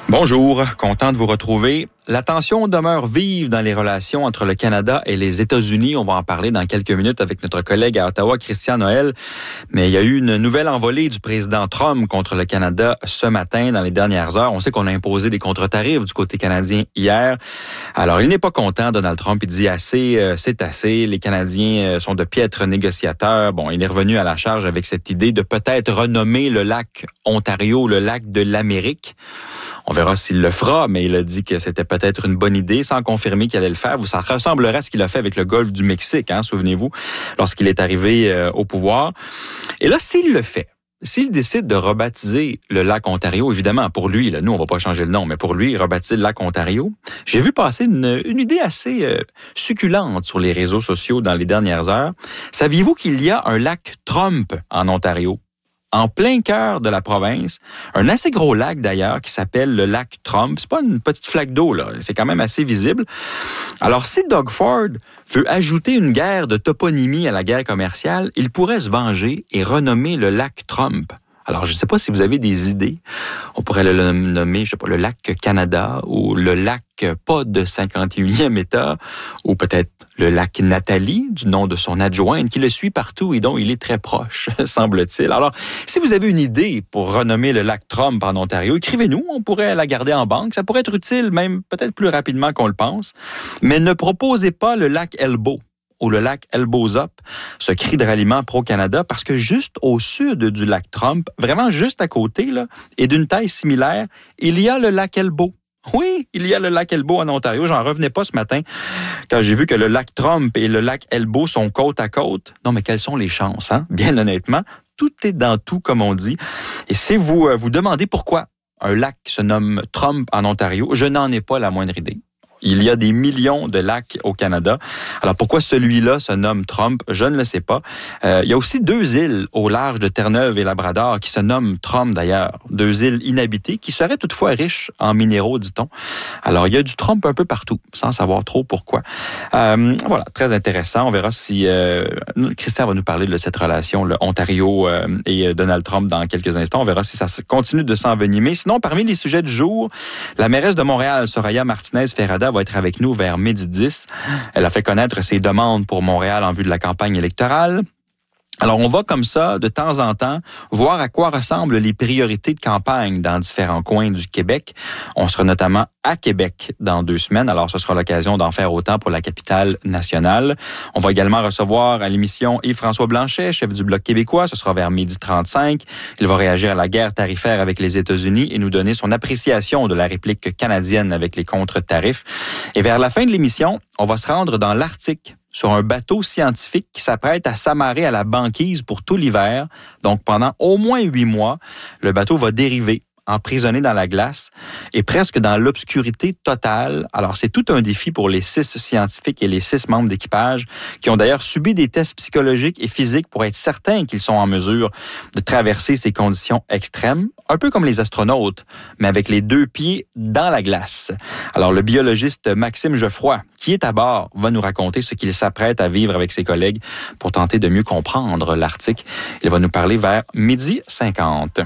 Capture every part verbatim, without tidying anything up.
Bonjour, content de vous retrouver. La tension demeure vive dans les relations entre le Canada et les États-Unis. On va en parler dans quelques minutes avec notre collègue à Ottawa, Christian Noël. Mais il y a eu une nouvelle envolée du président Trump contre le Canada ce matin, dans les dernières heures. On sait qu'on a imposé des contre-tarifs du côté canadien hier. Alors, il n'est pas content, Donald Trump. Il dit assez, euh, c'est assez. Les Canadiens sont de piètres négociateurs. Bon, il est revenu à la charge avec cette idée de peut-être renommer le lac Ontario le lac de l'Amérique. On verra s'il le fera, mais il a dit que c'était peut-être une bonne idée, sans confirmer qu'il allait le faire. Ça ressemblerait à ce qu'il a fait avec le golfe du Mexique, hein, souvenez-vous, lorsqu'il est arrivé euh, au pouvoir. Et là, s'il le fait, s'il décide de rebaptiser le lac Ontario, évidemment, pour lui, là, nous, on va pas changer le nom, mais pour lui, rebaptiser le lac Ontario, j'ai vu passer une, une idée assez euh, succulente sur les réseaux sociaux dans les dernières heures. Saviez-vous qu'il y a un lac Trump en Ontario? En plein cœur de la province, un assez gros lac d'ailleurs qui s'appelle le lac Trump. C'est pas une petite flaque d'eau, là. C'est quand même assez visible. Alors, si Doug Ford veut ajouter une guerre de toponymie à la guerre commerciale, il pourrait se venger et renommer le lac Trump. Alors, je ne sais pas si vous avez des idées. On pourrait le nommer, je sais pas, le lac Canada ou le lac pas de cinquante et unième État ou peut-être le lac Nathalie, du nom de son adjointe, qui le suit partout et dont il est très proche, semble-t-il. Alors, si vous avez une idée pour renommer le lac Trump en Ontario, écrivez-nous, on pourrait la garder en banque. Ça pourrait être utile, même peut-être plus rapidement qu'on le pense. Mais ne proposez pas le lac Elbow ou le lac Elbows Up, ce cri de ralliement pro-Canada, parce que juste au sud du lac Trump, vraiment juste à côté, là, et d'une taille similaire, il y a le lac Elbow. Oui, il y a le lac Elbow en Ontario. J'en revenais pas ce matin quand j'ai vu que le lac Trump et le lac Elbow sont côte à côte. Non, mais quelles sont les chances, hein? Bien honnêtement, tout est dans tout, comme on dit. Et si vous euh, vous demandez pourquoi un lac se nomme Trump en Ontario, je n'en ai pas la moindre idée. Il y a des millions de lacs au Canada. Alors, pourquoi celui-là se nomme Trump? Je ne le sais pas. Euh, il y a aussi deux îles au large de Terre-Neuve et Labrador qui se nomment Trump, d'ailleurs. Deux îles inhabitées qui seraient toutefois riches en minéraux, dit-on. Alors, il y a du Trump un peu partout, sans savoir trop pourquoi. Euh, voilà, très intéressant. On verra si... Euh, Christian va nous parler de cette relation, le Ontario euh, et Donald Trump, dans quelques instants. On verra si ça continue de s'envenimer. Sinon, parmi les sujets du jour, la mairesse de Montréal, Soraya Martinez-Ferrada, va être avec nous vers midi dix. Elle a fait connaître ses demandes pour Montréal en vue de la campagne électorale. Alors, on va comme ça, de temps en temps, voir à quoi ressemblent les priorités de campagne dans différents coins du Québec. On sera notamment à Québec dans deux semaines, alors ce sera l'occasion d'en faire autant pour la capitale nationale. On va également recevoir à l'émission Yves-François Blanchet, chef du Bloc québécois. Ce sera vers midi trente-cinq. Il va réagir à la guerre tarifaire avec les États-Unis et nous donner son appréciation de la réplique canadienne avec les contre-tarifs. Et vers la fin de l'émission, on va se rendre dans l'Arctique, sur un bateau scientifique qui s'apprête à s'amarrer à la banquise pour tout l'hiver. Donc, pendant au moins huit mois, le bateau va dériver, emprisonné dans la glace et presque dans l'obscurité totale. Alors, c'est tout un défi pour les six scientifiques et les six membres d'équipage qui ont d'ailleurs subi des tests psychologiques et physiques pour être certains qu'ils sont en mesure de traverser ces conditions extrêmes, un peu comme les astronautes, mais avec les deux pieds dans la glace. Alors, le biologiste Maxime Geoffroy, qui est à bord, va nous raconter ce qu'il s'apprête à vivre avec ses collègues pour tenter de mieux comprendre l'Arctique. Il va nous parler vers midi cinquante.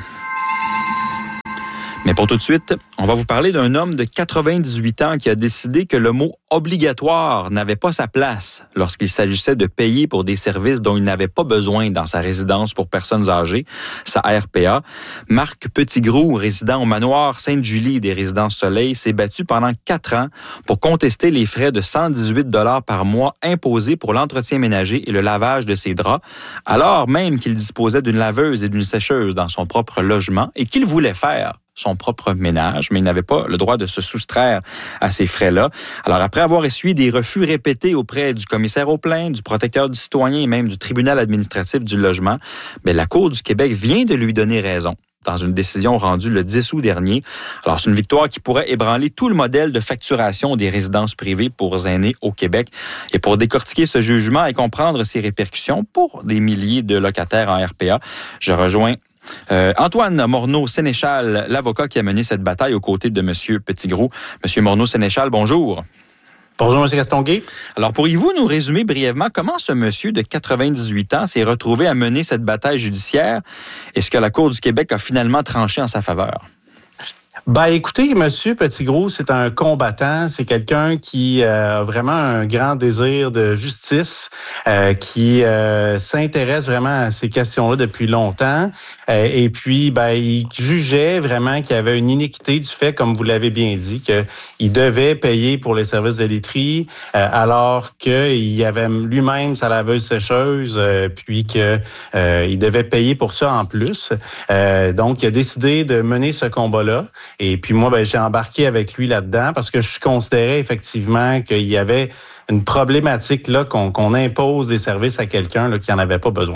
Mais pour tout de suite, on va vous parler d'un homme de quatre-vingt-dix-huit ans qui a décidé que le mot « obligatoire » n'avait pas sa place lorsqu'il s'agissait de payer pour des services dont il n'avait pas besoin dans sa résidence pour personnes âgées, sa R P A. Marc Petitgrou, résident au manoir Sainte-Julie des Résidences Soleil, s'est battu pendant quatre ans pour contester les frais de cent dix-huit dollars par mois imposés pour l'entretien ménager et le lavage de ses draps, alors même qu'il disposait d'une laveuse et d'une sécheuse dans son propre logement et qu'il voulait faire son propre ménage, mais il n'avait pas le droit de se soustraire à ces frais-là. Alors, après avoir essuyé des refus répétés auprès du commissaire aux plaintes, du protecteur du citoyen et même du tribunal administratif du logement, bien, la Cour du Québec vient de lui donner raison dans une décision rendue le dix août dernier. Alors, c'est une victoire qui pourrait ébranler tout le modèle de facturation des résidences privées pour aînés au Québec. Et pour décortiquer ce jugement et comprendre ses répercussions pour des milliers de locataires en R P A, je rejoins Euh, Antoine Morneau-Sénéchal, l'avocat qui a mené cette bataille aux côtés de M. Petitgrou. M. Morneau-Sénéchal, bonjour. Bonjour, M. Castonguay. Alors, pourriez-vous nous résumer brièvement comment ce monsieur de quatre-vingt-dix-huit ans s'est retrouvé à mener cette bataille judiciaire et ce que la Cour du Québec a finalement tranché en sa faveur? Ben, écoutez, Monsieur Petitgros, c'est un combattant. C'est quelqu'un qui euh, a vraiment un grand désir de justice, euh, qui euh, s'intéresse vraiment à ces questions-là depuis longtemps. Euh, et puis, ben, il jugeait vraiment qu'il y avait une iniquité du fait, comme vous l'avez bien dit, qu'il devait payer pour les services de laiterie, euh, alors qu'il y avait lui-même sa laveuse sécheuse, euh, puis que euh, il devait payer pour ça en plus. Euh, donc, il a décidé de mener ce combat-là. Et puis moi, ben, j'ai embarqué avec lui là-dedans parce que je considérais effectivement qu'il y avait une problématique là qu'on, qu'on impose des services à quelqu'un là, qui n'en avait pas besoin.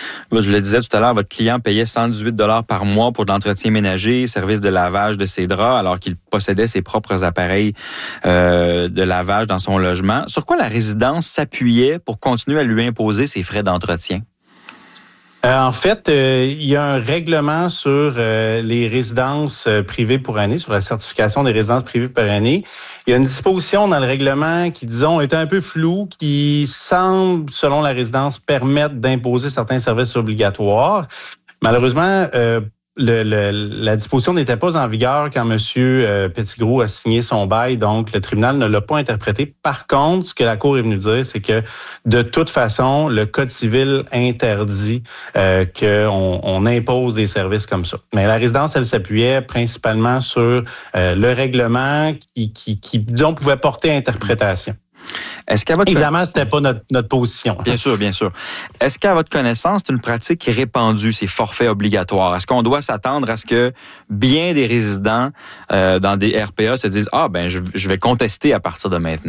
Je le disais tout à l'heure, votre client payait cent dix-huit dollars par mois pour de l'entretien ménager, service de lavage de ses draps, alors qu'il possédait ses propres appareils euh, de lavage dans son logement. Sur quoi la résidence s'appuyait pour continuer à lui imposer ses frais d'entretien? Euh, en fait, euh, il y a un règlement sur euh, les résidences euh, privées pour année, sur la certification des résidences privées par année. Il y a une disposition dans le règlement qui, disons, est un peu floue, qui semble, selon la résidence, permettre d'imposer certains services obligatoires. Malheureusement, euh, Le, le, la disposition n'était pas en vigueur quand M. Euh, Petitgros a signé son bail, donc le tribunal ne l'a pas interprété. Par contre, ce que la Cour est venue dire, c'est que de toute façon, le Code civil interdit euh, qu'on on impose des services comme ça. Mais la résidence, elle s'appuyait principalement sur euh, le règlement qui, qui, qui, disons, pouvait porter interprétation. Est-ce qu'à votre Évidemment, c'était pas notre, notre position. Bien sûr, bien sûr. Est-ce qu'à votre connaissance, c'est une pratique qui est répandue, ces forfaits obligatoires? Est-ce qu'on doit s'attendre à ce que bien des résidents euh, dans des R P A se disent « Ah, ben je, je vais contester à partir de maintenant ».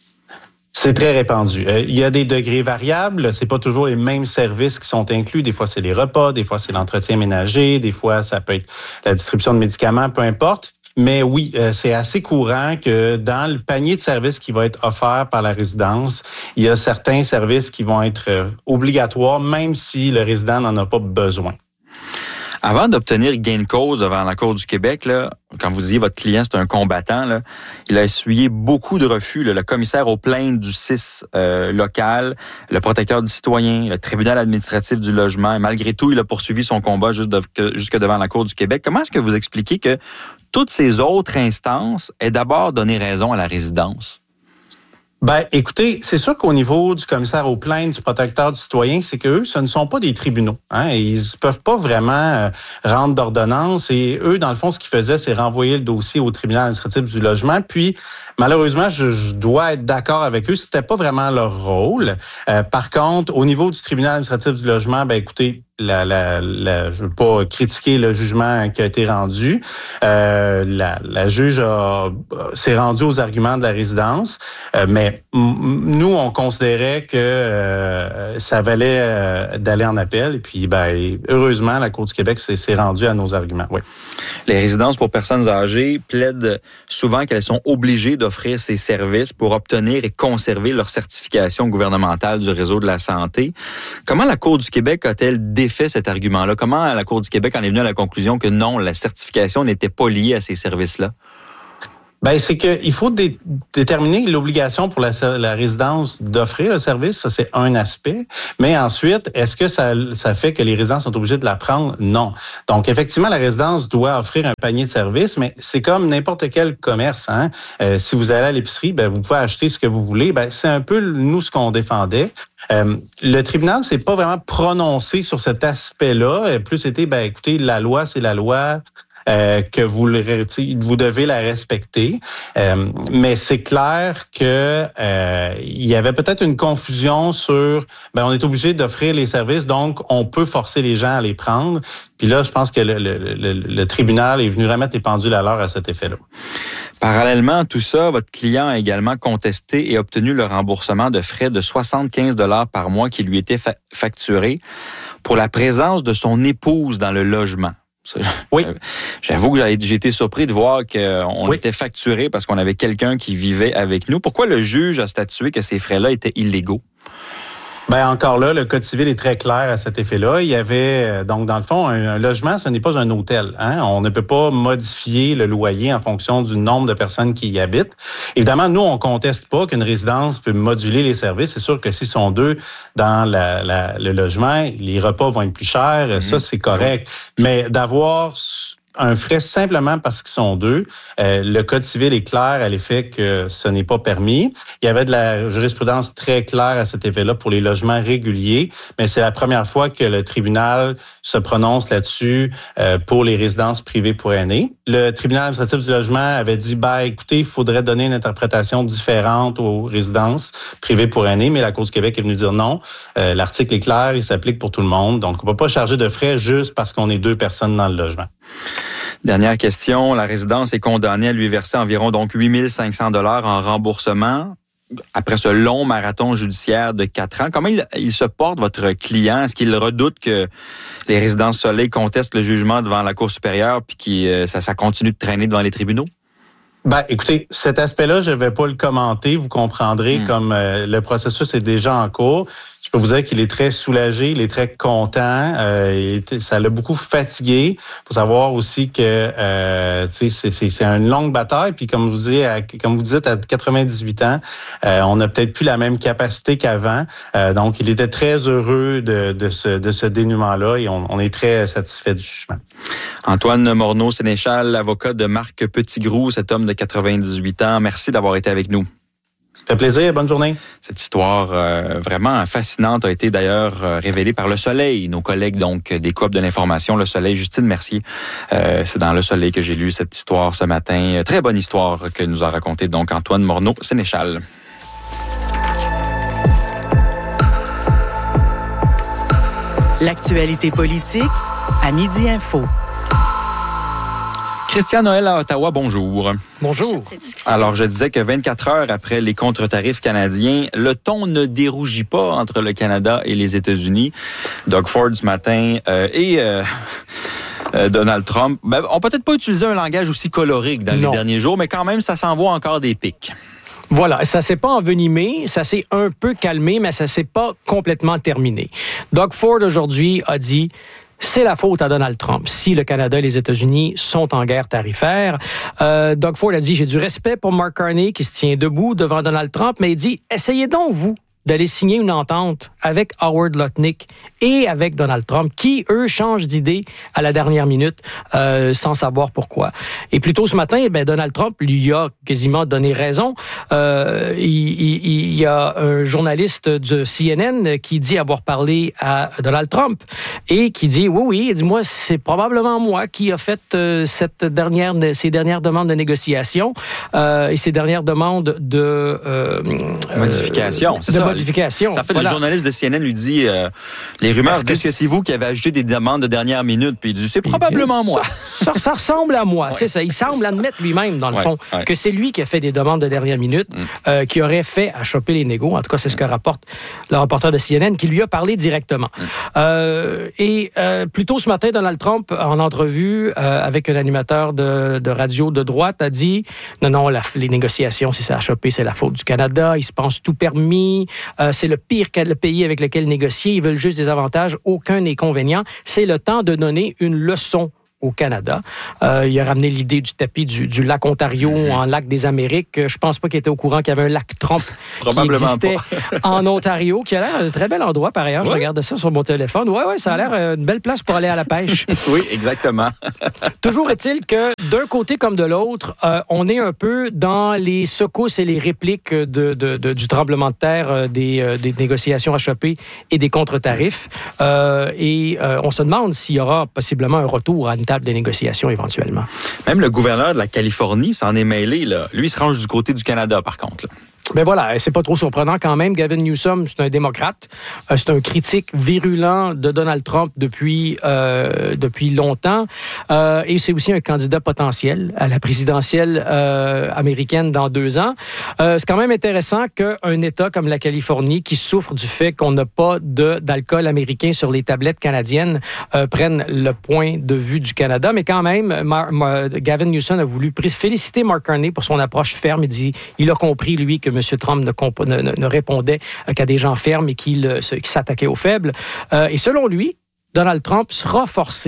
C'est très répandu. Euh, il y a des degrés variables. C'est pas toujours les mêmes services qui sont inclus. Des fois, c'est les repas, des fois, c'est l'entretien ménager, des fois, ça peut être la distribution de médicaments, peu importe. Mais oui, euh, c'est assez courant que dans le panier de services qui va être offert par la résidence, il y a certains services qui vont être euh, obligatoires, même si le résident n'en a pas besoin. Avant d'obtenir gain de cause devant la Cour du Québec, là, quand vous disiez votre client c'est un combattant, là, il a essuyé beaucoup de refus. Là, le commissaire aux plaintes du C I S euh, local, le protecteur du citoyen, le tribunal administratif du logement. Et malgré tout, il a poursuivi son combat juste de, que, jusque devant la Cour du Québec. Comment est-ce que vous expliquez que toutes ces autres instances aient d'abord donné raison à la résidence? Ben, écoutez, c'est sûr qu'au niveau du commissaire aux plaintes, du protecteur du citoyen, c'est qu'eux, ce ne sont pas des tribunaux. Hein? Ils ne peuvent pas vraiment euh, rendre d'ordonnance. Et eux, dans le fond, ce qu'ils faisaient, c'est renvoyer le dossier au tribunal administratif du logement. Puis, malheureusement, je, je dois être d'accord avec eux, c'était pas vraiment leur rôle. Euh, par contre, au niveau du tribunal administratif du logement, ben écoutez, La, la, la, je ne veux pas critiquer le jugement qui a été rendu. Euh, la, la juge a, s'est rendue aux arguments de la résidence, euh, mais m- nous, on considérait que euh, ça valait euh, d'aller en appel. Et puis, ben, heureusement, la Cour du Québec s'est, s'est rendue à nos arguments. Oui. Les résidences pour personnes âgées plaident souvent qu'elles sont obligées d'offrir ces services pour obtenir et conserver leur certification gouvernementale du réseau de la santé. Comment la Cour du Québec a-t-elle fait cet argument-là? Comment la Cour du Québec en est venue à la conclusion que non, la certification n'était pas liée à ces services-là? Ben, c'est qu'il faut dé- déterminer l'obligation pour la, la résidence d'offrir le service. Ça, c'est un aspect. Mais ensuite, est-ce que ça, ça fait que les résidents sont obligés de la prendre? Non. Donc, effectivement, la résidence doit offrir un panier de services, mais c'est comme n'importe quel commerce. Hein? Euh, si vous allez à l'épicerie, ben, vous pouvez acheter ce que vous voulez. Ben, c'est un peu, nous, ce qu'on défendait. Euh, le tribunal s'est pas vraiment prononcé sur cet aspect-là. Plus c'était, ben, écoutez, la loi, c'est la loi. Euh, que vous, le, vous devez la respecter. Euh, mais c'est clair que euh, il y avait peut-être une confusion sur, ben on est obligé d'offrir les services, donc on peut forcer les gens à les prendre. Puis là, je pense que le, le, le, le tribunal est venu remettre les pendules à l'heure à cet effet-là. Parallèlement à tout ça, votre client a également contesté et obtenu le remboursement de frais de soixante-quinze dollars par mois qui lui étaient fa- facturés pour la présence de son épouse dans le logement. Oui. J'avoue que j'ai été surpris de voir qu'on oui. était facturé parce qu'on avait quelqu'un qui vivait avec nous. Pourquoi le juge a statué que ces frais-là étaient illégaux? Ben encore là, le Code civil est très clair à cet effet-là. Il y avait, donc dans le fond, un, un logement, ce n'est pas un hôtel. Hein? On ne peut pas modifier le loyer en fonction du nombre de personnes qui y habitent. Évidemment, nous, on conteste pas qu'une résidence peut moduler les services. C'est sûr que s'ils sont deux dans la, la, le logement, les repas vont être plus chers. Mm-hmm. Ça, c'est correct. Mais d'avoir un frais simplement parce qu'ils sont deux. Euh, le Code civil est clair à l'effet que ce n'est pas permis. Il y avait de la jurisprudence très claire à cet effet-là pour les logements réguliers, mais c'est la première fois que le tribunal se prononce là-dessus euh, pour les résidences privées pour aînés. Le tribunal administratif du logement avait dit, ben, écoutez, il faudrait donner une interprétation différente aux résidences privées pour aînés, mais la Cour du Québec est venue dire non. Euh, l'article est clair, il s'applique pour tout le monde, donc on ne peut pas charger de frais juste parce qu'on est deux personnes dans le logement. Dernière question, la résidence est condamnée à lui verser environ donc huit mille cinq cents dollars en remboursement après ce long marathon judiciaire de quatre ans. Comment il, il se porte, votre client? Est-ce qu'il redoute que les résidences Soleil contestent le jugement devant la Cour supérieure puis que euh, ça, ça continue de traîner devant les tribunaux? Ben, écoutez, cet aspect-là, je ne vais pas le commenter. Vous comprendrez, mmh. comme euh, le processus est déjà en cours. Je peux vous dire qu'il est très soulagé, il est très content. Euh, il, ça l'a beaucoup fatigué. Il faut savoir aussi que euh, c'est, c'est, c'est une longue bataille. Puis comme vous dites, à, comme vous dites, à quatre-vingt-dix-huit ans, euh, on n'a peut-être plus la même capacité qu'avant. Euh, donc, il était très heureux de, de ce, de ce dénouement-là et on, on est très satisfait du jugement. Antoine Morneau-Sénéchal, avocat de Marc Petitgrou, cet homme de quatre-vingt-dix-huit ans. Merci d'avoir été avec nous. Ça fait plaisir, bonne journée. Cette histoire euh, vraiment fascinante a été d'ailleurs euh, révélée par Le Soleil, nos collègues donc des Coop de l'information, Le Soleil, Justine Mercier. Euh, c'est dans Le Soleil que j'ai lu cette histoire ce matin. Très bonne histoire que nous a racontée donc Antoine Morneau-Sénéchal. L'actualité politique à Midi Info. Christian Noël à Ottawa, bonjour. Bonjour. Alors, je disais que vingt-quatre heures après les contre-tarifs canadiens, le ton ne dérougit pas entre le Canada et les États-Unis. Doug Ford ce matin euh, et euh, euh, Donald Trump ben, ont peut-être pas utilisé un langage aussi colorique dans non. les derniers jours, mais quand même, ça s'envoie encore des pics. Voilà, ça s'est pas envenimé, ça s'est un peu calmé, mais ça s'est pas complètement terminé. Doug Ford aujourd'hui a dit... C'est la faute à Donald Trump si le Canada et les États-Unis sont en guerre tarifaire. Euh, Doug Ford a dit, j'ai du respect pour Mark Carney qui se tient debout devant Donald Trump, mais il dit, essayez donc, vous, d'aller signer une entente avec Howard Lutnick et avec Donald Trump, qui, eux, changent d'idée à la dernière minute euh, sans savoir pourquoi. Et plus tôt ce matin, eh bien, Donald Trump lui a quasiment donné raison. Euh, il, il, il y a un journaliste de C N N qui dit avoir parlé à Donald Trump et qui dit, oui, oui, dis-moi, c'est probablement moi qui a fait euh, cette dernière, ces dernières demandes de négociation euh, et ces dernières demandes de... Euh, modification, c'est de ça. Modification. Ça fait voilà. Le journaliste de C N N lui dit euh, les rumeurs disent que, que c'est vous qui avez ajouté des demandes de dernière minute, puis il dit c'est probablement dit, moi. Ça, ça, ça ressemble à moi, ouais. C'est ça. Il semble admettre lui-même dans le ouais, fond ouais. que c'est lui qui a fait des demandes de dernière minute, mm. euh, qui aurait fait à choper les négos. En tout cas, c'est ce que rapporte le reporter de C N N qui lui a parlé directement. Mm. Euh, et euh, plus tôt ce matin, Donald Trump, en entrevue euh, avec un animateur de, de radio de droite, a dit non, non, la, les négociations, si ça a chopé, c'est la faute du Canada. Ils se pensent tout permis. Euh, c'est le pire le pays avec lequel négocier. Ils veulent juste des avantages, aucun inconvénient. C'est le temps de donner une leçon au Canada. Euh, il a ramené l'idée du tapis du, du lac Ontario mmh. en lac des Amériques. Je pense pas qu'il était au courant qu'il y avait un lac Trump Probablement qui existait pas. en Ontario, qui a l'air un très bel endroit par ailleurs. Ouais. Je regarde ça sur mon téléphone. Ouais, ouais, ça a l'air une belle place pour aller à la pêche. Oui, exactement. Toujours est-il que d'un côté comme de l'autre, euh, on est un peu dans les secousses et les répliques de, de, de, du tremblement de terre, euh, des, euh, des négociations achoppées et des contre-tarifs. Euh, et euh, on se demande s'il y aura possiblement un retour à une table des négociations éventuellement. Même le gouverneur de la Californie s'en est mêlé, là. Lui, il se range du côté du Canada, par contre, là. Ben voilà, c'est pas trop surprenant quand même. Gavin Newsom, c'est un démocrate. Euh, c'est un critique virulent de Donald Trump depuis euh, depuis longtemps. Euh, et c'est aussi un candidat potentiel à la présidentielle euh, américaine dans deux ans. Euh, c'est quand même intéressant qu'un État comme la Californie, qui souffre du fait qu'on n'a pas de, d'alcool américain sur les tablettes canadiennes, euh, prenne le point de vue du Canada. Mais quand même, Mar- Mar- Gavin Newsom a voulu féliciter Mark Carney pour son approche ferme. Il dit, il a compris, lui, que M. Trump ne, comp- ne, ne répondait qu'à des gens fermes et qu'il, qu'il s'attaquait aux faibles. Euh, et selon lui, Donald Trump sera forcé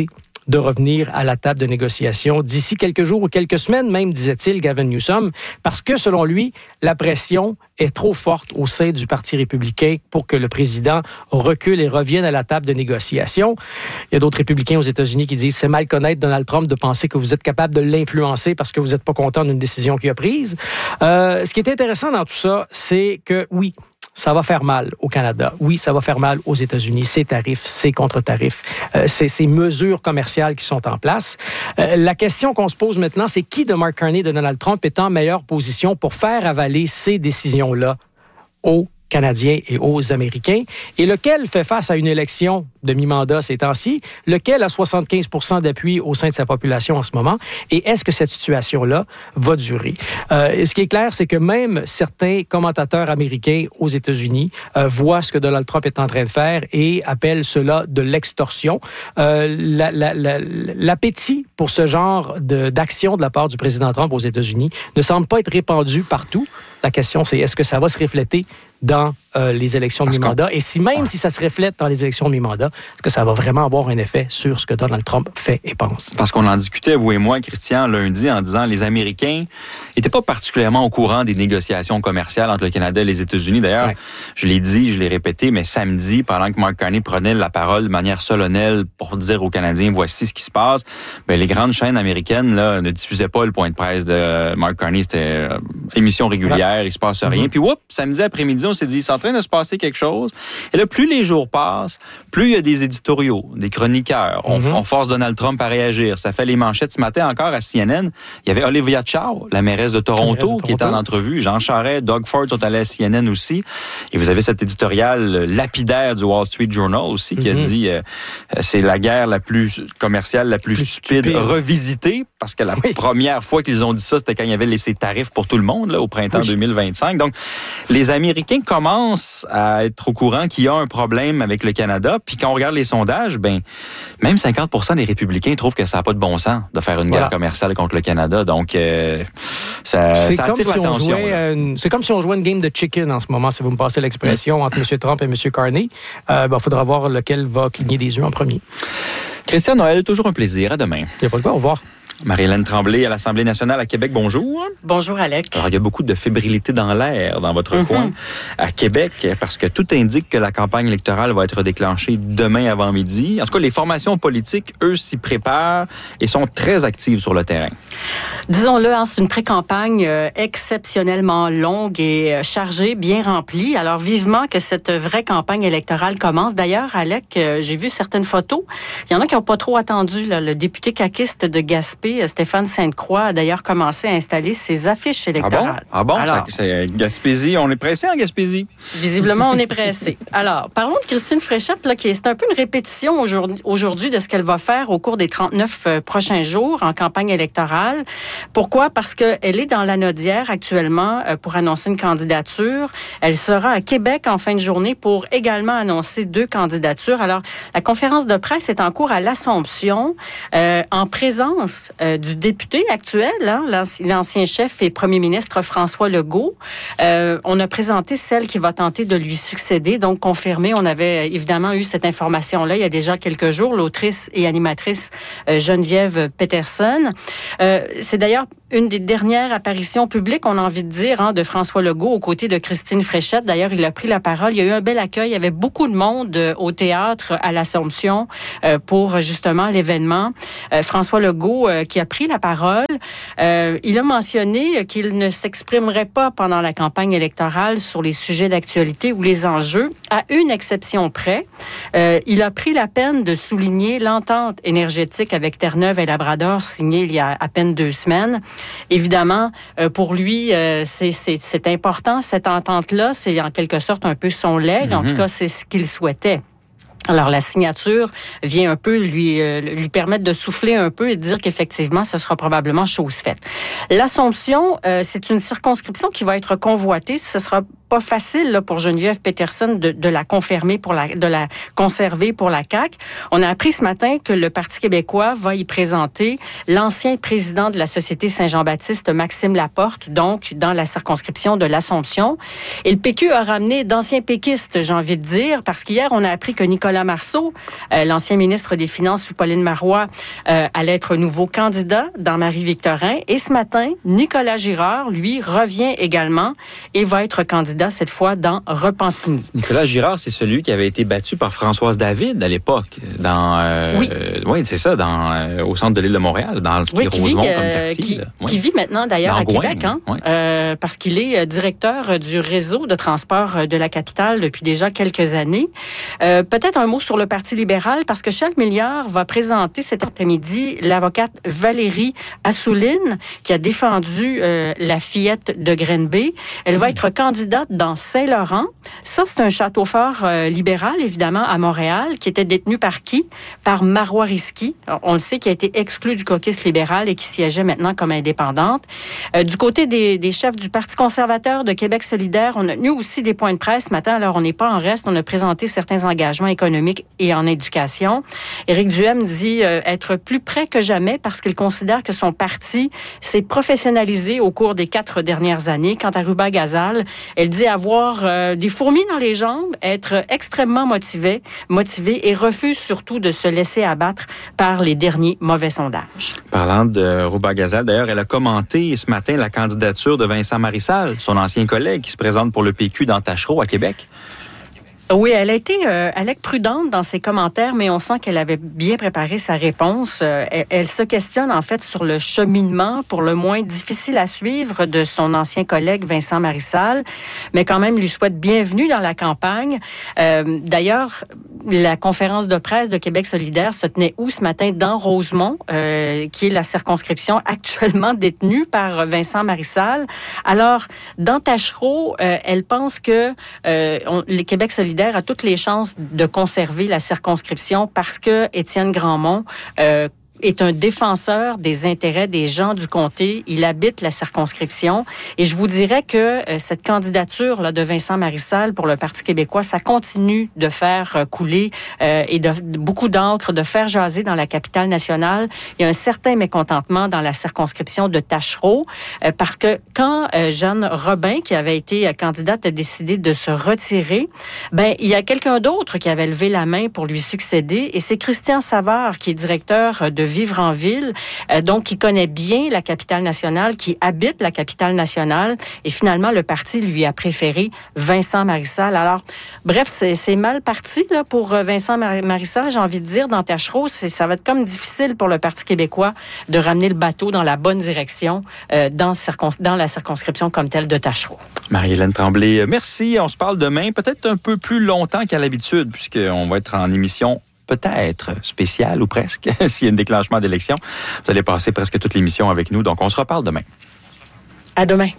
de revenir à la table de négociation d'ici quelques jours ou quelques semaines, même, disait-il, Gavin Newsom, parce que, selon lui, la pression est trop forte au sein du Parti républicain pour que le président recule et revienne à la table de négociation. Il y a d'autres républicains aux États-Unis qui disent c'est mal connaître Donald Trump de penser que vous êtes capable de l'influencer parce que vous n'êtes pas content d'une décision qu'il a prise. Euh, ce qui est intéressant dans tout ça, c'est que oui, ça va faire mal au Canada. Oui, ça va faire mal aux États-Unis. Ces tarifs, ces contre-tarifs, euh, ces, ces mesures commerciales qui sont en place. Euh, la question qu'on se pose maintenant, c'est qui de Mark Carney et de Donald Trump est en meilleure position pour faire avaler ces décisions-là aux Canadiens et aux Américains, et lequel fait face à une élection de mi-mandat ces temps-ci, lequel a soixante-quinze pour cent d'appui au sein de sa population en ce moment, et est-ce que cette situation-là va durer? Euh, et ce qui est clair, c'est que même certains commentateurs américains aux États-Unis euh, voient ce que Donald Trump est en train de faire et appellent cela de l'extorsion. Euh, la, la, la, l'appétit pour ce genre de, d'action de la part du président Trump aux États-Unis ne semble pas être répandu partout. La question, c'est est-ce que ça va se refléter dans euh, les élections de mi-mandat? Et si même ouais. si ça se reflète dans les élections de mi-mandat, est-ce que ça va vraiment avoir un effet sur ce que Donald Trump fait et pense? Parce qu'on en discutait, vous et moi, Christian, lundi, en disant les Américains n'étaient pas particulièrement au courant des négociations commerciales entre le Canada et les États-Unis. D'ailleurs, ouais. je l'ai dit, je l'ai répété, mais samedi, pendant que Mark Carney prenait la parole de manière solennelle pour dire aux Canadiens, voici ce qui se passe, bien, les grandes chaînes américaines là, ne diffusaient pas le point de presse de Mark Carney. C'était euh, émission régulière, ouais. il se passe rien. Mm-hmm. Puis, whoop, samedi après-midi, on s'est dit, c'est en train de se passer quelque chose. Et là, plus les jours passent, plus il y a des éditoriaux, des chroniqueurs. On, mm-hmm. on force Donald Trump à réagir. Ça fait les manchettes. Ce matin encore à C N N, il y avait Olivia Chow, la mairesse de Toronto, mairesse de Toronto. qui était en entrevue. Jean Charest, Doug Ford sont allés à C N N aussi. Et vous avez cet éditorial lapidaire du Wall Street Journal aussi qui mm-hmm. a dit euh, c'est la guerre la plus commerciale, la plus, plus stupide, stupide, revisitée. Parce que la oui. première fois qu'ils ont dit ça, c'était quand il y avait les tarifs pour tout le monde là, au printemps oui. deux mille vingt-cinq. Donc, les Américains commencent à être au courant qu'il y a un problème avec le Canada. Puis quand on regarde les sondages, ben même cinquante pour cent des républicains trouvent que ça n'a pas de bon sens de faire une voilà. guerre commerciale contre le Canada. Donc, euh, ça, ça attire si l'attention. Une, c'est comme si on jouait une game de chicken en ce moment, si vous me passez l'expression, mmh. entre M. Trump et M. Carney. Euh, ben, faudra voir lequel va cligner des yeux en premier. Christian Noël, toujours un plaisir. À demain. Il n'y a pas de quoi, au revoir. Marie-Hélène Tremblay à l'Assemblée nationale à Québec, bonjour. Bonjour, Alec. Alors, il y a beaucoup de fébrilité dans l'air dans votre mm-hmm. coin à Québec parce que tout indique que la campagne électorale va être déclenchée demain avant midi. En tout cas, les formations politiques, eux, s'y préparent et sont très actives sur le terrain. Disons-le, hein, c'est une pré-campagne euh, exceptionnellement longue et euh, chargée, bien remplie. Alors, vivement que cette vraie campagne électorale commence. D'ailleurs, Alec, euh, j'ai vu certaines photos. Il y en a qui n'ont pas trop attendu. Là, le député caquiste de Gaspé, Stéphane Sainte-Croix, a d'ailleurs commencé à installer ses affiches électorales. Ah bon? Ah bon? Alors, c'est Gaspésie. On est pressé en Gaspésie? Visiblement, on est pressé. Alors, parlons de Christine Fréchette, là, qui est, c'est un peu une répétition aujourd'hui, aujourd'hui de ce qu'elle va faire au cours des trente-neuf euh, prochains jours en campagne électorale. Pourquoi? Parce qu'elle est dans l'Anaudière actuellement euh, pour annoncer une candidature. Elle sera à Québec en fin de journée pour également annoncer deux candidatures. Alors, la conférence de presse est en cours à l'Assomption euh, en présence Euh, du député actuel, hein, l'ancien chef et premier ministre François Legault. Euh, on a présenté celle qui va tenter de lui succéder, donc confirmé. On avait évidemment eu cette information-là il y a déjà quelques jours, l'autrice et animatrice euh, Geneviève Peterson. Euh, c'est d'ailleurs une des dernières apparitions publiques, on a envie de dire, hein, de François Legault aux côtés de Christine Fréchette. D'ailleurs, il a pris la parole. Il y a eu un bel accueil. Il y avait beaucoup de monde euh, au théâtre à l'Assomption euh, pour justement l'événement. Euh, François Legault euh, qui a pris la parole, euh, il a mentionné qu'il ne s'exprimerait pas pendant la campagne électorale sur les sujets d'actualité ou les enjeux, à une exception près. Euh, il a pris la peine de souligner l'entente énergétique avec Terre-Neuve et Labrador signée il y a à peine deux semaines. Évidemment, euh, pour lui, euh, c'est, c'est, c'est important, cette entente-là. C'est en quelque sorte un peu son legs. Mm-hmm. En tout cas, c'est ce qu'il souhaitait. Alors, la signature vient un peu lui euh, lui permettre de souffler un peu et de dire qu'effectivement, ce sera probablement chose faite. L'Assomption, euh, c'est une circonscription qui va être convoitée. Ce sera pas facile là, pour Geneviève Peterson de, de la confirmer, pour la, de la conserver pour la C A Q. On a appris ce matin que le Parti québécois va y présenter l'ancien président de la Société Saint-Jean-Baptiste, Maxime Laporte, donc dans la circonscription de l'Assomption. Et le P Q a ramené d'anciens péquistes, j'ai envie de dire, parce qu'hier, on a appris que Nicolas Marceau, euh, l'ancien ministre des Finances sous Pauline Marois, euh, allait être nouveau candidat dans Marie-Victorin. Et ce matin, Nicolas Girard, lui, revient également et va être candidat cette fois dans Repentigny. Nicolas Girard, c'est celui qui avait été battu par Françoise David à l'époque, dans euh, oui, euh, oui c'est ça, dans euh, au centre de l'île de Montréal, dans le ski oui, Rosemont vit, comme euh, quartier. Qui, là. Oui. qui vit maintenant d'ailleurs dans à Gouin, Québec, hein, oui. euh, parce qu'il est directeur du réseau de transport de la capitale depuis déjà quelques années. Euh, peut-être un mot sur le Parti libéral, parce que Charles Milliard va présenter cet après-midi l'avocate Valérie Assouline, qui a défendu euh, la fillette de Grenby. Elle va être candidate dans Saint-Laurent. Ça, c'est un château fort euh, libéral, évidemment, à Montréal, qui était détenu par qui? Par Marois Risky. On le sait, qui a été exclu du caucus libéral et qui siégeait maintenant comme indépendante. Euh, du côté des, des chefs du Parti conservateur de Québec solidaire, on a tenu aussi des points de presse ce matin. Alors, on n'est pas en reste. On a présenté certains engagements économiques et en éducation. Éric Duhem dit euh, être plus près que jamais parce qu'il considère que son parti s'est professionnalisé au cours des quatre dernières années. Quant à Ruba Gazal, elle dit avoir euh, des fourmis dans les jambes, être extrêmement motivé, motivé et refuse surtout de se laisser abattre par les derniers mauvais sondages. Parlant de Ruba Gazal, d'ailleurs, elle a commenté ce matin la candidature de Vincent Marissal, son ancien collègue qui se présente pour le P Q dans Tachereau à Québec. Oui, elle a été, euh, elle est prudente dans ses commentaires, mais on sent qu'elle avait bien préparé sa réponse. Euh, elle, elle se questionne en fait sur le cheminement, pour le moins difficile à suivre, de son ancien collègue Vincent Marissal, mais quand même lui souhaite bienvenue dans la campagne. Euh, d'ailleurs, la conférence de presse de Québec solidaire se tenait où ce matin? Dans Rosemont, euh, qui est la circonscription actuellement détenue par Vincent Marissal. Alors, dans Tachereau, euh, elle pense que euh, on, les Québec solidaire a toutes les chances de conserver la circonscription parce que Étienne Grandmont euh, est un défenseur des intérêts des gens du comté. Il habite la circonscription. Et je vous dirais que euh, cette candidature là de Vincent Marissal pour le Parti québécois, ça continue de faire euh, couler euh, et de, de beaucoup d'encre, de faire jaser dans la capitale nationale. Il y a un certain mécontentement dans la circonscription de Tachereau euh, parce que quand euh, Jeanne Robin, qui avait été euh, candidate, a décidé de se retirer, ben il y a quelqu'un d'autre qui avait levé la main pour lui succéder et c'est Christian Savard qui est directeur de Vivre en ville, euh, donc qui connaît bien la capitale nationale, qui habite la capitale nationale, et finalement le parti lui a préféré Vincent Marissal. Alors, bref, c'est, c'est mal parti là pour Vincent Marissal, j'ai envie de dire, dans Tachereau, c'est, ça va être comme difficile pour le Parti québécois de ramener le bateau dans la bonne direction euh, dans, circons- dans la circonscription comme telle de Tachereau. Marie-Hélène Tremblay, merci. On se parle demain, peut-être un peu plus longtemps qu'à l'habitude, puisqu'on va être en émission peut-être spécial ou presque, s'il y a un déclenchement d'élection. Vous allez passer presque toute l'émission avec nous, donc on se reparle demain. À demain.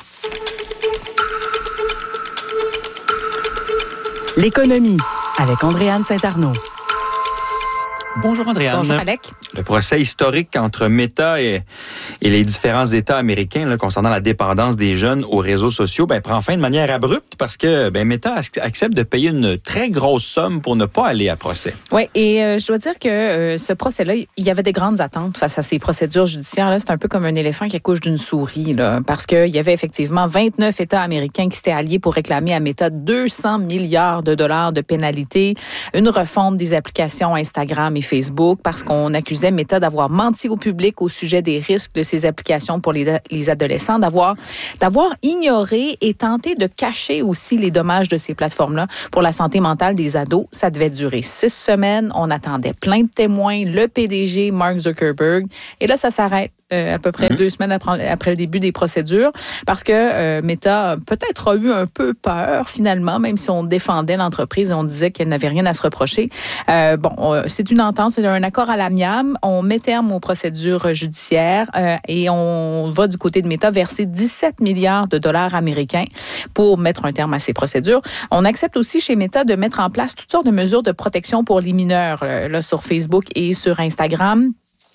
L'économie avec Andréanne Saint-Arnaud. Bonjour Andréanne. Bonjour Alec. Le procès historique entre Meta et, et les différents États américains là, concernant la dépendance des jeunes aux réseaux sociaux ben, prend fin de manière abrupte parce que ben, Meta accepte de payer une très grosse somme pour ne pas aller à procès. Oui, et euh, je dois dire que euh, ce procès-là, il y avait des grandes attentes face à ces procédures judiciaires. Là, c'est un peu comme un éléphant qui accouche d'une souris, là, parce qu'il y avait effectivement vingt-neuf États américains qui s'étaient alliés pour réclamer à Meta deux cents milliards de dollars de pénalités, une refonte des applications Instagram et Facebook, parce qu'on accusait Meta d'avoir menti au public au sujet des risques de ces applications pour les, les adolescents, d'avoir, d'avoir ignoré et tenté de cacher aussi les dommages de ces plateformes-là pour la santé mentale des ados. Ça devait durer six semaines. On attendait plein de témoins, le P D G, Mark Zuckerberg. Et là, ça s'arrête. Euh, à peu près mm-hmm. deux semaines après, après le début des procédures, parce que euh, Meta peut-être a eu un peu peur finalement, même si on défendait l'entreprise et on disait qu'elle n'avait rien à se reprocher. Euh, bon, euh, c'est une entente, c'est un accord à l'amiable. On met terme aux procédures judiciaires euh, et on va du côté de Meta verser dix-sept milliards de dollars américains pour mettre un terme à ces procédures. On accepte aussi chez Meta de mettre en place toutes sortes de mesures de protection pour les mineurs là, là sur Facebook et sur Instagram.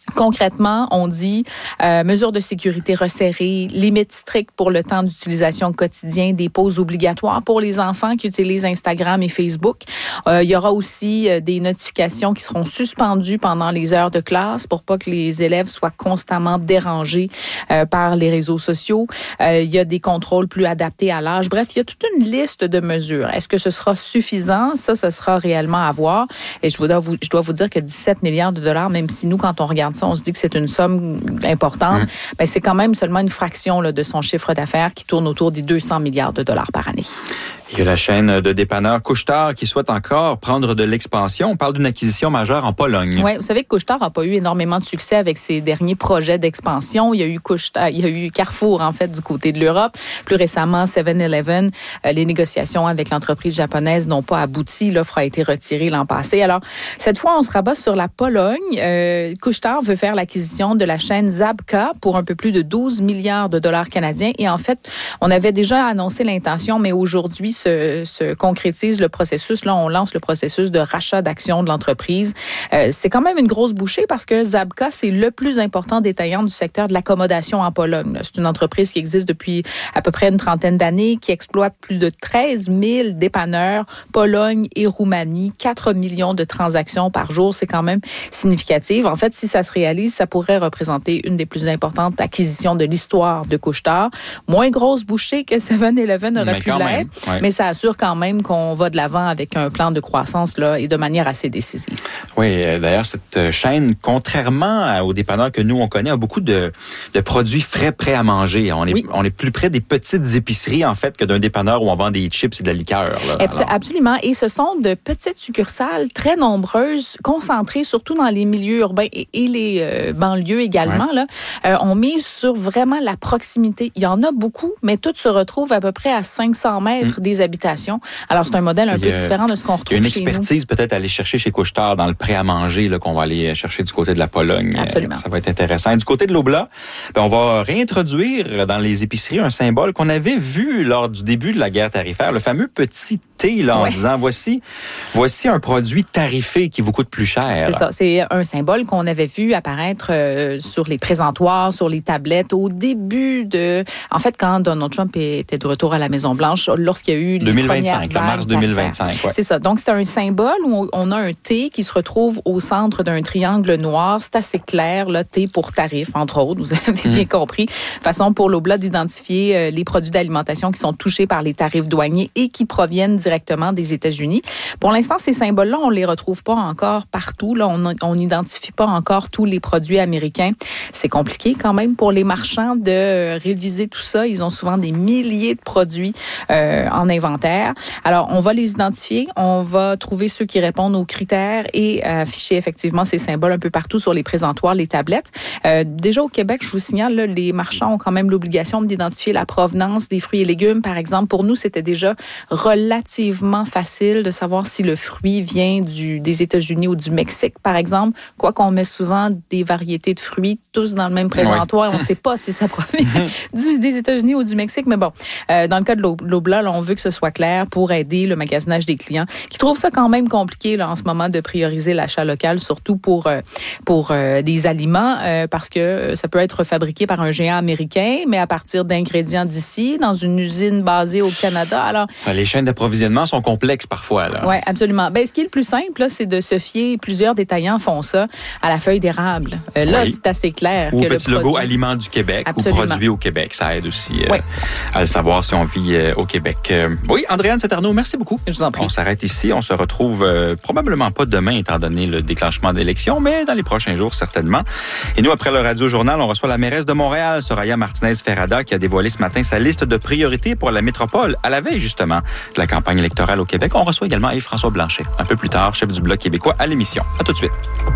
Concrètement, on dit euh, mesures de sécurité resserrées, limites strictes pour le temps d'utilisation quotidien, des pauses obligatoires pour les enfants qui utilisent Instagram et Facebook. Euh, il y aura aussi euh, des notifications qui seront suspendues pendant les heures de classe pour pas que les élèves soient constamment dérangés euh, par les réseaux sociaux. Euh, il y a des contrôles plus adaptés à l'âge. Bref, il y a toute une liste de mesures. Est-ce que ce sera suffisant? Ça, ce sera réellement à voir. Et je dois vous, je dois vous dire que dix-sept milliards de dollars, même si nous, quand on regarde ça, on se dit que c'est une somme importante, mmh. ben c'est quand même seulement une fraction là, de son chiffre d'affaires qui tourne autour des deux cents milliards de dollars par année. Il y a la chaîne de dépanneurs Couche-Tard qui souhaite encore prendre de l'expansion. On parle d'une acquisition majeure en Pologne. Oui, vous savez que Couche-Tard n'a pas eu énormément de succès avec ses derniers projets d'expansion. Il y a eu Couche-Tard, il y a eu Carrefour, en fait, du côté de l'Europe. Plus récemment, seven eleven. Euh, les négociations avec l'entreprise japonaise n'ont pas abouti. L'offre a été retirée l'an passé. Alors, cette fois, on se rabat sur la Pologne. Euh, Couche-Tard veut faire l'acquisition de la chaîne Żabka pour un peu plus de douze milliards de dollars canadiens. Et en fait, on avait déjà annoncé l'intention, mais aujourd'hui, Se, se concrétise le processus. Là, on lance le processus de rachat d'actions de l'entreprise. Euh, c'est quand même une grosse bouchée parce que Żabka, c'est le plus important détaillant du secteur de l'accommodation en Pologne. C'est une entreprise qui existe depuis à peu près une trentaine d'années, qui exploite plus de treize mille dépanneurs, Pologne et Roumanie, quatre millions de transactions par jour. C'est quand même significatif. En fait, si ça se réalise, ça pourrait représenter une des plus importantes acquisitions de l'histoire de Couche-Tard. Moins grosse bouchée que seven eleven aurait mais pu l'être. Ouais. Mais ça assure quand même qu'on va de l'avant avec un plan de croissance là, et de manière assez décisive. Oui, d'ailleurs, cette chaîne, contrairement aux dépanneurs que nous, on connaît, a beaucoup de, de produits frais prêts à manger. On est, oui. on est plus près des petites épiceries, en fait, que d'un dépanneur où on vend des chips et de la liqueur. Là, absolument. Et ce sont de petites succursales très nombreuses, concentrées surtout dans les milieux urbains et, et les euh, banlieues également. Ouais. Là. Euh, on mise sur vraiment la proximité. Il y en a beaucoup, mais toutes se retrouvent à peu près à cinq cents mètres des habitations. Alors, c'est un modèle un peu différent de ce qu'on retrouve chez nous. Il y a une expertise peut-être à aller chercher chez Couche-Tard dans le prêt à manger là, qu'on va aller chercher du côté de la Pologne. Absolument. Ça va être intéressant. Et du côté de l'Oblat, ben, on va réintroduire dans les épiceries un symbole qu'on avait vu lors du début de la guerre tarifaire, le fameux petit T là, en ouais. disant voici, voici un produit tarifé qui vous coûte plus cher. C'est ça. C'est un symbole qu'on avait vu apparaître euh, sur les présentoirs, sur les tablettes au début de... En fait, quand Donald Trump était de retour à la Maison-Blanche, lorsqu'il y a eu les deux mille vingt-cinq, le mars deux mille vingt-cinq. Ouais. C'est ça. Donc, c'est un symbole où on a un T qui se retrouve au centre d'un triangle noir. C'est assez clair, là, T pour tarif, entre autres. Vous avez mmh. bien compris. Façon pour l'Oblat d'identifier euh, les produits d'alimentation qui sont touchés par les tarifs douaniers et qui proviennent directement des États-Unis. Pour l'instant, ces symboles-là, on les retrouve pas encore partout. Là, on n'identifie pas encore tous les produits américains. C'est compliqué quand même pour les marchands de réviser tout ça. Ils ont souvent des milliers de produits euh, en inventaire. Alors, on va les identifier. On va trouver ceux qui répondent aux critères et euh, afficher effectivement ces symboles un peu partout sur les présentoirs, les tablettes. Euh, déjà au Québec, je vous signale, là, les marchands ont quand même l'obligation d'identifier la provenance des fruits et légumes. Par exemple, pour nous, c'était déjà relativement facile de savoir si le fruit vient du, des États-Unis ou du Mexique, par exemple. Quoi qu'on met souvent des variétés de fruits tous dans le même présentoir. Ouais. On ne sait pas si ça provient du, des États-Unis ou du Mexique. Mais bon, euh, dans le cas de l'Oblat, on veut que ce soit clair pour aider le magasinage des clients qui trouvent ça quand même compliqué là, en ce moment de prioriser l'achat local, surtout pour, euh, pour euh, des aliments, euh, parce que ça peut être fabriqué par un géant américain, mais à partir d'ingrédients d'ici, dans une usine basée au Canada. Alors, les chaînes d'approvisionnement sont complexes parfois. Oui, absolument. Ben, ce qui est le plus simple, là, c'est de se fier, plusieurs détaillants font ça, à la feuille d'érable. Euh, là, oui. c'est assez clair. Ou que petit le logo produit... Aliments du Québec Absolument. Ou Produits au Québec. Ça aide aussi euh, oui. à le savoir si on vit euh, au Québec. Euh, oui, Andréane Saint-Arnaud, merci beaucoup. Je vous en prie. On s'arrête ici. On se retrouve euh, probablement pas demain, étant donné le déclenchement d'élections, mais dans les prochains jours, certainement. Et nous, après le Radio-Journal, on reçoit la mairesse de Montréal, Soraya Martinez-Ferrada, qui a dévoilé ce matin sa liste de priorités pour la métropole, à la veille, justement, de la campagne électorale au Québec. On reçoit également Yves-François Blanchet, un peu plus tard, chef du Bloc québécois, à l'émission. À tout de suite.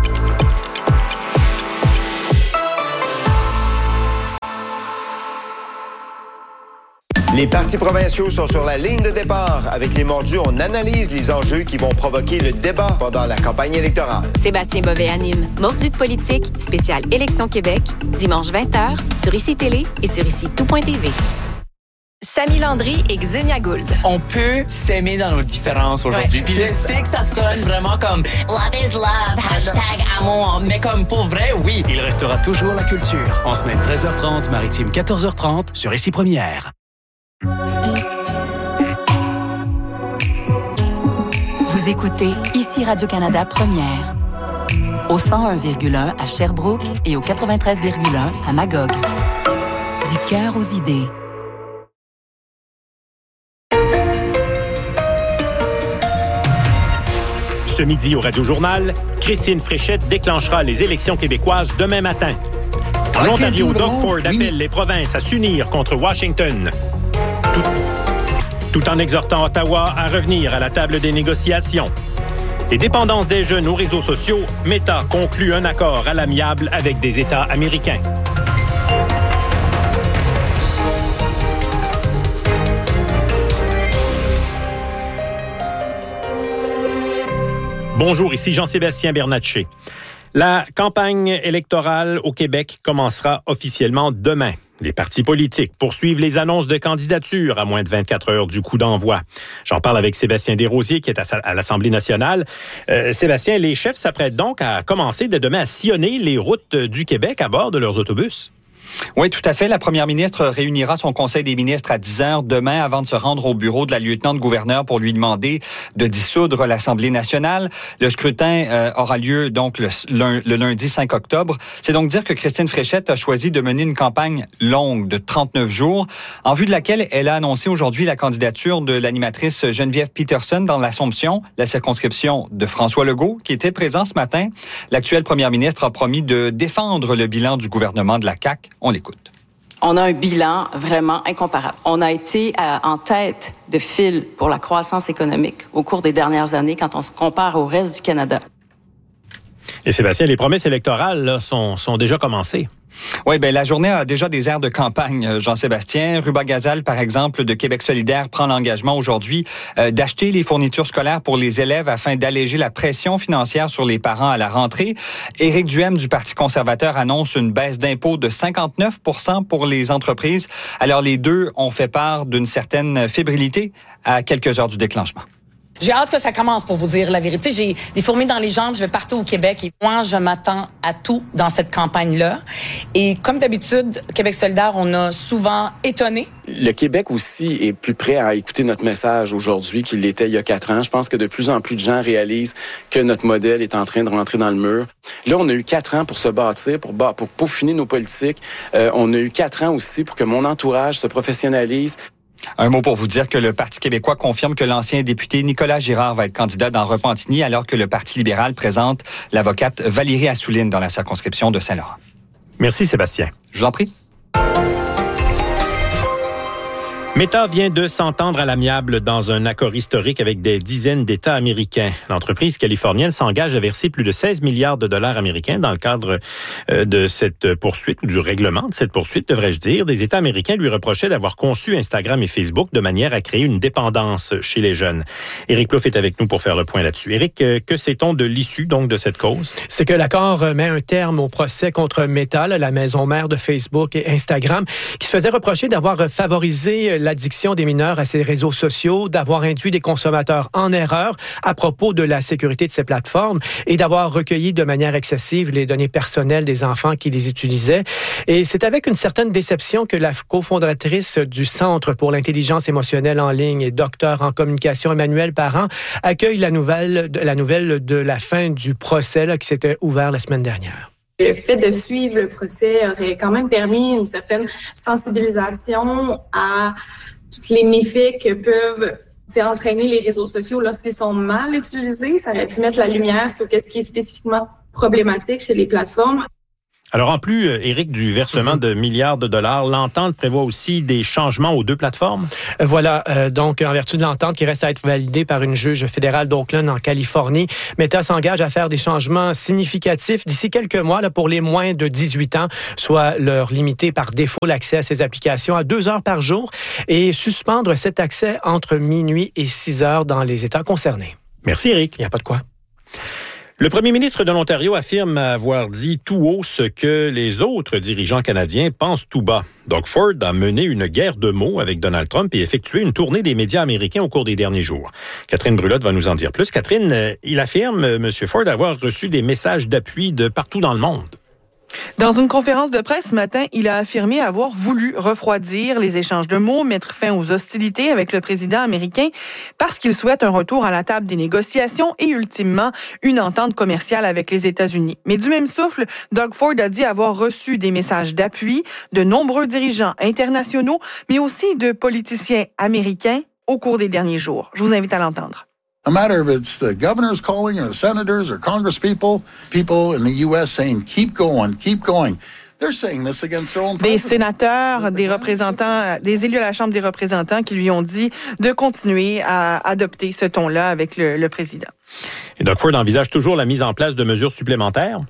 Les partis provinciaux sont sur la ligne de départ. Avec les mordus, on analyse les enjeux qui vont provoquer le débat pendant la campagne électorale. Sébastien Bovet anime Mordus de politique, spécial Élection Québec, dimanche vingt heures, sur I C Télé et sur ici tout point T V. Samy Landry et Xenia Gould. On peut s'aimer dans nos différences aujourd'hui. Ouais, Puis je sais que ça sonne vraiment comme love is love, hashtag amour, mais comme pour vrai, oui. Il restera toujours la culture. En semaine treize heures trente, maritime quatorze heures trente, sur Ici Première. Vous écoutez Ici Radio-Canada Première. Au cent un virgule un à Sherbrooke et au quatre-vingt-treize virgule un à Magog. Du cœur aux idées. Ce midi au Radio-Journal, Christine Fréchette déclenchera les élections québécoises demain matin. En Ontario, Doug Ford appelle les provinces à s'unir contre Washington. Tout, tout en exhortant Ottawa à revenir à la table des négociations. Les dépendances des jeunes aux réseaux sociaux, Meta conclut un accord à l'amiable avec des États américains. Bonjour, ici Jean-Sébastien Bernatchez. La campagne électorale au Québec commencera officiellement demain. Les partis politiques poursuivent les annonces de candidature à moins de vingt-quatre heures du coup d'envoi. J'en parle avec Sébastien Desrosiers qui est à l'Assemblée nationale. Euh, Sébastien, les chefs s'apprêtent donc à commencer dès demain à sillonner les routes du Québec à bord de leurs autobus. Oui, tout à fait. La première ministre réunira son conseil des ministres à dix heures demain avant de se rendre au bureau de la lieutenant-gouverneur pour lui demander de dissoudre l'Assemblée nationale. Le scrutin euh, aura lieu donc le, le lundi cinq octobre. C'est donc dire que Christine Fréchette a choisi de mener une campagne longue de trente-neuf jours, en vue de laquelle elle a annoncé aujourd'hui la candidature de l'animatrice Geneviève Peterson dans l'Assomption, la circonscription de François Legault, qui était présent ce matin. L'actuelle première ministre a promis de défendre le bilan du gouvernement de la C A Q. On l'écoute. On a un bilan vraiment incomparable. On a été à, en tête de file pour la croissance économique au cours des dernières années quand on se compare au reste du Canada. Et Sébastien, les promesses électorales là, sont, sont déjà commencées. Oui, ben la journée a déjà des airs de campagne, Jean-Sébastien. Ruba Gazal, par exemple, de Québec solidaire, prend l'engagement aujourd'hui euh, d'acheter les fournitures scolaires pour les élèves afin d'alléger la pression financière sur les parents à la rentrée. Éric Duhem du Parti conservateur annonce une baisse d'impôts de cinquante-neuf pour cent pour les entreprises. Alors, les deux ont fait part d'une certaine fébrilité à quelques heures du déclenchement. J'ai hâte que ça commence, pour vous dire la vérité. J'ai des fourmis dans les jambes, je vais partout au Québec et moi, je m'attends à tout dans cette campagne-là. Et comme d'habitude, Québec solidaire, on a souvent étonné. Le Québec aussi est plus prêt à écouter notre message aujourd'hui qu'il l'était il y a quatre ans. Je pense que de plus en plus de gens réalisent que notre modèle est en train de rentrer dans le mur. Là, on a eu quatre ans pour se bâtir, pour, pour peaufiner nos politiques. Euh, on a eu quatre ans aussi pour que mon entourage se professionnalise. Un mot pour vous dire que le Parti québécois confirme que l'ancien député Nicolas Girard va être candidat dans Repentigny, alors que le Parti libéral présente l'avocate Valérie Assouline dans la circonscription de Saint-Laurent. Merci Sébastien. Je vous en prie. Meta vient de s'entendre à l'amiable dans un accord historique avec des dizaines d'États américains. L'entreprise californienne s'engage à verser plus de seize milliards de dollars américains dans le cadre de cette poursuite, ou du règlement de cette poursuite, devrais-je dire. Des États américains lui reprochaient d'avoir conçu Instagram et Facebook de manière à créer une dépendance chez les jeunes. Éric Plouffe est avec nous pour faire le point là-dessus. Éric, que sait-on de l'issue donc de cette cause? C'est que l'accord met un terme au procès contre Meta, la maison mère de Facebook et Instagram, qui se faisait reprocher d'avoir favorisé l'addiction des mineurs à ces réseaux sociaux, d'avoir induit des consommateurs en erreur à propos de la sécurité de ces plateformes et d'avoir recueilli de manière excessive les données personnelles des enfants qui les utilisaient. Et c'est avec une certaine déception que la cofondatrice du Centre pour l'intelligence émotionnelle en ligne et docteur en communication, Emmanuelle Parent, accueille la nouvelle, la nouvelle de la fin du procès là, qui s'était ouvert la semaine dernière. Le fait de suivre le procès aurait quand même permis une certaine sensibilisation à tous les méfaits que peuvent entraîner les réseaux sociaux lorsqu'ils sont mal utilisés. Ça aurait pu mettre la lumière sur ce qui est spécifiquement problématique chez les plateformes. Alors, en plus, Éric, du versement de milliards de dollars, l'entente prévoit aussi des changements aux deux plateformes? Voilà. Euh, donc, en vertu de l'entente qui reste à être validée par une juge fédérale d'Oakland, en Californie, Meta s'engage à faire des changements significatifs d'ici quelques mois là, pour les moins de dix-huit ans, soit leur limiter par défaut l'accès à ces applications à deux heures par jour et suspendre cet accès entre minuit et six heures dans les États concernés. Merci, Éric. Il n'y a pas de quoi. Le premier ministre de l'Ontario affirme avoir dit tout haut ce que les autres dirigeants canadiens pensent tout bas. Doug Ford a mené une guerre de mots avec Donald Trump et effectué une tournée des médias américains au cours des derniers jours. Catherine Brulotte va nous en dire plus. Catherine, il affirme, M. Ford, avoir reçu des messages d'appui de partout dans le monde. Dans une conférence de presse ce matin, il a affirmé avoir voulu refroidir les échanges de mots, mettre fin aux hostilités avec le président américain parce qu'il souhaite un retour à la table des négociations et ultimement une entente commerciale avec les États-Unis. Mais du même souffle, Doug Ford a dit avoir reçu des messages d'appui de nombreux dirigeants internationaux, mais aussi de politiciens américains au cours des derniers jours. Je vous invite à l'entendre. No matter if it's the governors calling or the senators or congresspeople, people in the U S saying, keep going, keep going. They're saying this against their own Des president. sénateurs, des représentants, des élus à la Chambre des représentants qui lui ont dit de continuer à adopter ce ton-là avec le, le président. Et Doug Ford envisage toujours la mise en place de mesures supplémentaires?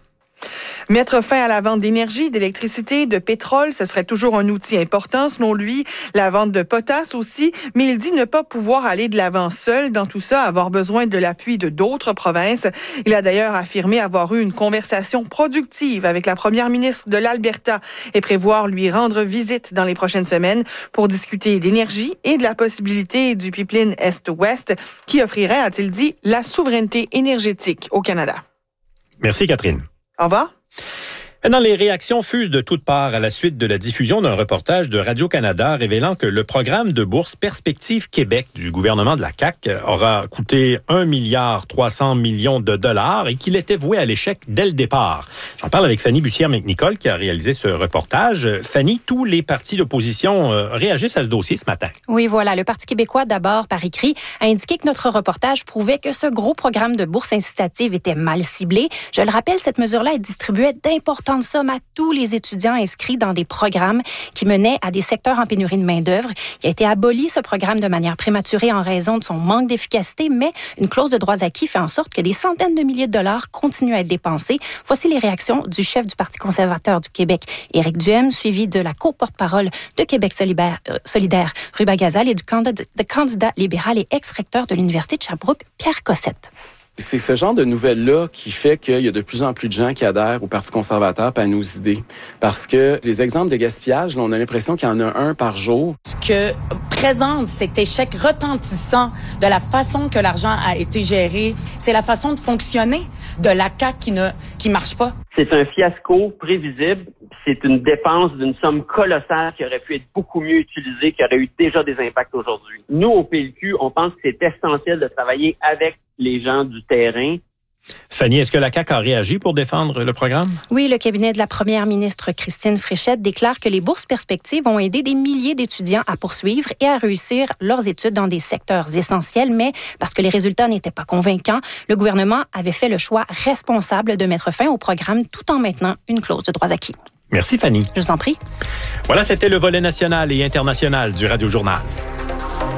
Mettre fin à la vente d'énergie, d'électricité, de pétrole, ce serait toujours un outil important, selon lui. La vente de potasse aussi, mais il dit ne pas pouvoir aller de l'avant seul dans tout ça, avoir besoin de l'appui de d'autres provinces. Il a d'ailleurs affirmé avoir eu une conversation productive avec la première ministre de l'Alberta et prévoir lui rendre visite dans les prochaines semaines pour discuter d'énergie et de la possibilité du pipeline Est-Ouest qui offrirait, a-t-il dit, la souveraineté énergétique au Canada. Merci, Catherine. Au revoir. Maintenant, les réactions fusent de toutes parts à la suite de la diffusion d'un reportage de Radio-Canada révélant que le programme de bourse Perspective Québec du gouvernement de la C A Q aura coûté un milliard trois cents millions de dollars et qu'il était voué à l'échec dès le départ. J'en parle avec Fanny Bussière-McNicol qui a réalisé ce reportage. Fanny, tous les partis d'opposition euh, réagissent à ce dossier ce matin. Oui, voilà. Le Parti québécois, d'abord, par écrit, a indiqué que notre reportage prouvait que ce gros programme de bourse incitative était mal ciblé. Je le rappelle, cette mesure-là distribuait d'importants de somme à tous les étudiants inscrits dans des programmes qui menaient à des secteurs en pénurie de main-d'œuvre. Il a été aboli, ce programme, de manière prématurée en raison de son manque d'efficacité, mais une clause de droits acquis fait en sorte que des centaines de milliers de dollars continuent à être dépensés. Voici les réactions du chef du Parti conservateur du Québec, Éric Duhem, suivi de la co-porte-parole de Québec solidaire, euh, solidaire Ruba Gazal, et du candidat, de candidat libéral et ex-recteur de l'Université de Sherbrooke, Pierre Cossette. C'est ce genre de nouvelles-là qui fait qu'il y a de plus en plus de gens qui adhèrent au Parti conservateur et à nos idées. Parce que les exemples de gaspillage, là, on a l'impression qu'il y en a un par jour. Ce que présente cet échec retentissant de la façon que l'argent a été géré, c'est la façon de fonctionner de la C A Q qui ne qui marche pas. C'est un fiasco prévisible. C'est une dépense d'une somme colossale qui aurait pu être beaucoup mieux utilisée, qui aurait eu déjà des impacts aujourd'hui. Nous, au P L Q, on pense que c'est essentiel de travailler avec les gens du terrain. Fanny, est-ce que la C A Q a réagi pour défendre le programme? Oui, le cabinet de la première ministre Christine Fréchette déclare que les bourses perspectives ont aidé des milliers d'étudiants à poursuivre et à réussir leurs études dans des secteurs essentiels, mais parce que les résultats n'étaient pas convaincants, le gouvernement avait fait le choix responsable de mettre fin au programme tout en maintenant une clause de droits acquis. Merci, Fanny. Je vous en prie. Voilà, c'était le volet national et international du Radio Journal.